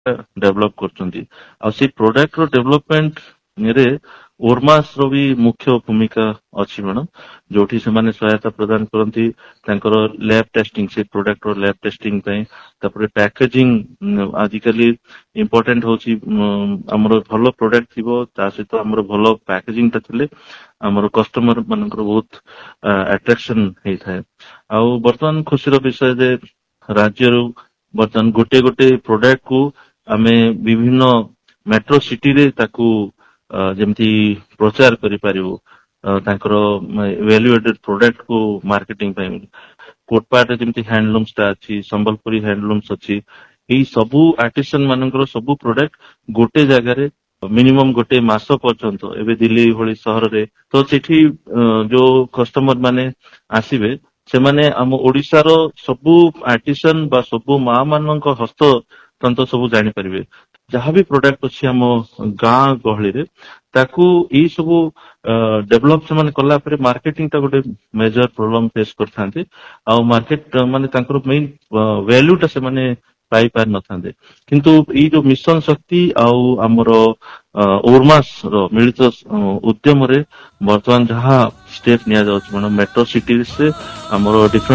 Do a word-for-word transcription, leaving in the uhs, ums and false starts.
develop करछंती आ से product रो development रे ओरमास रो भी मुख्य भूमिका अछि मैडम जोठी से माने सहायता प्रदान करंती तांकर लैब टेस्टिंग से प्रोडक्ट रो लैब टेस्टिंग पय तापर पैकेजिंग आजिकली इंपोर्टेंट होची हमरो भलो प्रोडक्ट थिबो ता सहित हमरो भलो पैकेजिंग ता थिले हमरो कस्टमर मानकर बहुत अट्रैक्शन हे थाए आ वर्तमान खुशी रो विषय जे राज्य रो वर्तमान गोटे गोटे प्रोडक्ट को आमे विभिन्न मेट्रो सिटी रे ताकू जेमती प्रचार करि परिबो तांकर वैल्यू एडेड प्रोडक्ट को मार्केटिंग पय कोटपाट जेमती हैंडलूम्स ता अछि संबलपुरी हैंडलूम्स अछि एई सबु आर्टिसन मानकर सबु प्रोडक्ट गोटे जगह रे मिनिमम गोटे मास पर्यंत एबे दिल्ली भली शहर रे तो सेठी जो कस्टमर माने आसीबे से माने हम ओडिसा रो सबु आर्टिसन बा सबु मा मानक हस्त तंत्र सबु जानि परिबे जहाँ भी प्रोडक्ट अछि हम गां गहली रे ताकू ई सबु डेवलप से माने कला परे मार्केटिंग ता गोटे मेजर प्रॉब्लम फेस करथांते आ मार्केट माने तांकर मेन वैल्यू ता से माने पाई पार न थांदे किंतु ई जो मिशन शक्ति आउ हमरो ओरमास रो मिलित उद्यम रे वर्तमान जहाँ स्टेप निया जाउछ माने मेट्रो सिटी से हमरो